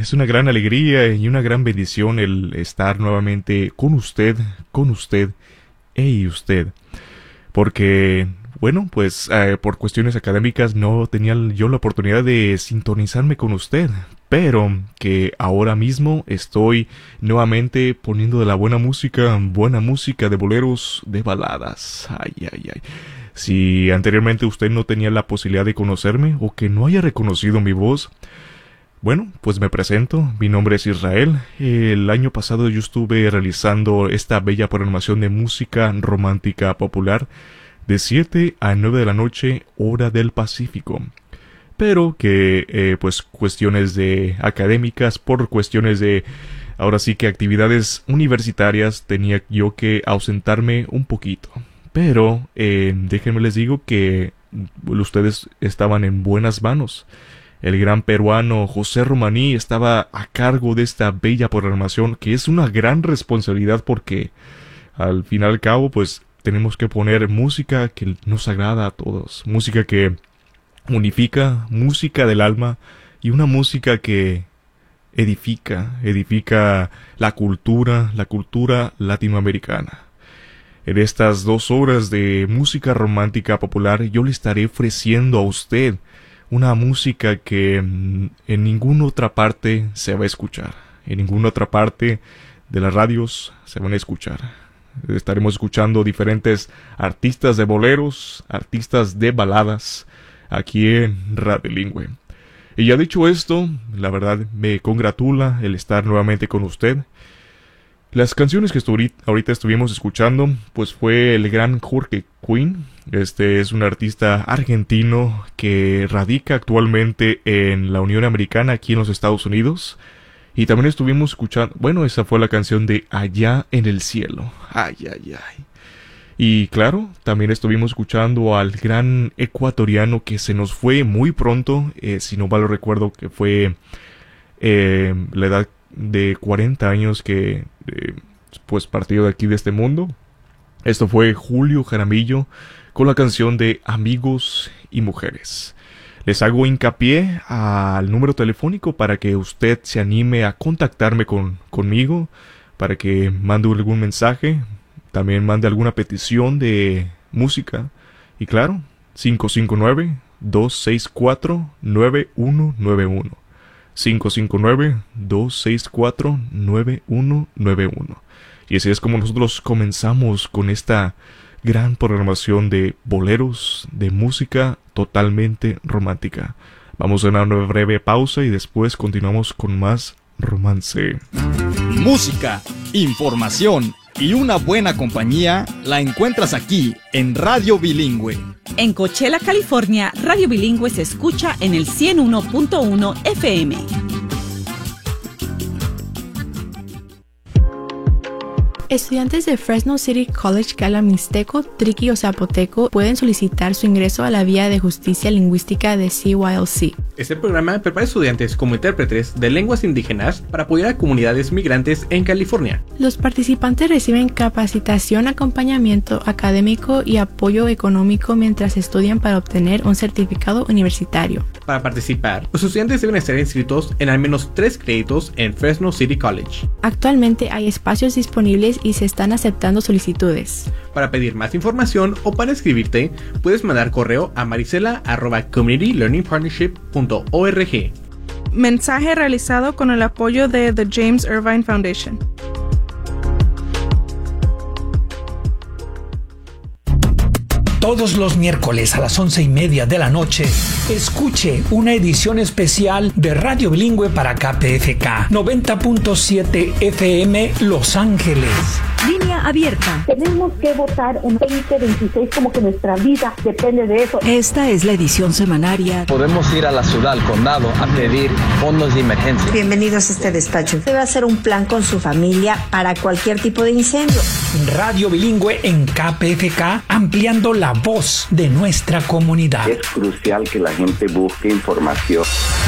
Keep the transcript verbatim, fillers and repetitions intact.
es una gran alegría y una gran bendición el estar nuevamente con usted, con usted y usted. Porque, bueno, pues eh, por cuestiones académicas no tenía yo la oportunidad de sintonizarme con usted, pero que ahora mismo estoy nuevamente poniendo de la buena música, buena música de boleros, de baladas. Ay, ay, ay. Si anteriormente usted no tenía la posibilidad de conocerme o que no haya reconocido mi voz, bueno, pues me presento, mi nombre es Israel. El año pasado yo estuve realizando esta bella programación de música romántica popular de siete a nueve de la noche, hora del Pacífico. Pero que, eh, pues, cuestiones de académicas, por cuestiones de, ahora sí que actividades universitarias, tenía yo que ausentarme un poquito. Pero, eh, déjenme les digo que ustedes estaban en buenas manos. El gran peruano José Romaní estaba a cargo de esta bella programación, que es una gran responsabilidad porque, al fin y al cabo, pues, tenemos que poner música que nos agrada a todos. Música que unifica, música del alma y una música que edifica, edifica la cultura, la cultura latinoamericana. En estas dos horas de música romántica popular yo le estaré ofreciendo a usted una música que en ninguna otra parte se va a escuchar. En ninguna otra parte de las radios se van a escuchar. Estaremos escuchando diferentes artistas de boleros, artistas de baladas, aquí en Radio Bilingüe. Y ya dicho esto, la verdad me congratula el estar nuevamente con usted. Las canciones que estu- ahorita estuvimos escuchando, pues fue el gran Jorge Quinn. Este es un artista argentino que radica actualmente en la Unión Americana, aquí en los Estados Unidos. Y también estuvimos escuchando, bueno, esa fue la canción de Allá en el Cielo. Ay, ay, ay. Y claro, también estuvimos escuchando al gran ecuatoriano que se nos fue muy pronto, eh, si no mal lo recuerdo, que fue eh, la edad de cuarenta años que eh, pues partió de aquí de este mundo. Esto fue Julio Jaramillo con la canción de Amigos y Mujeres. Les hago hincapié al número telefónico para que usted se anime a contactarme con, conmigo, para que mande algún mensaje, también mande alguna petición de música. Y claro, cinco cinco nueve, dos seis cuatro, nueve uno nueve uno. cinco cinco nueve, dos seis cuatro, nueve uno nueve uno. Y así es como nosotros comenzamos con esta gran programación de boleros, de música totalmente romántica. Vamos a una breve pausa y después continuamos con más romance. Música, información y una buena compañía la encuentras aquí en Radio Bilingüe. En Coachella, California, Radio Bilingüe se escucha en el ciento uno punto uno F M. Estudiantes de Fresno City College que hablan mixteco, triqui o zapoteco pueden solicitar su ingreso a la vía de justicia lingüística de C Y L C. Este programa prepara estudiantes como intérpretes de lenguas indígenas para apoyar a comunidades migrantes en California. Los participantes reciben capacitación, acompañamiento académico y apoyo económico mientras estudian para obtener un certificado universitario. Para participar, los estudiantes deben estar inscritos en al menos tres créditos en Fresno City College. Actualmente hay espacios disponibles y se están aceptando solicitudes. Para pedir más información o para inscribirte, puedes mandar correo a marisela arroba community learning partnership punto org. Mensaje realizado con el apoyo de The James Irvine Foundation. Todos los miércoles a las once y media de la noche, escuche una edición especial de Radio Bilingüe para K P F K noventa punto siete F M Los Ángeles. Línea abierta. Tenemos que votar en veinte veintiséis como que nuestra vida depende de eso. Esta es la edición semanaria. Podemos ir a la ciudad, al condado, a pedir fondos de emergencia. Bienvenidos a este despacho. Debe hacer un plan con su familia para cualquier tipo de incendio. Radio Bilingüe en K P F K, ampliando la voz de nuestra comunidad. Es crucial que la gente busque información.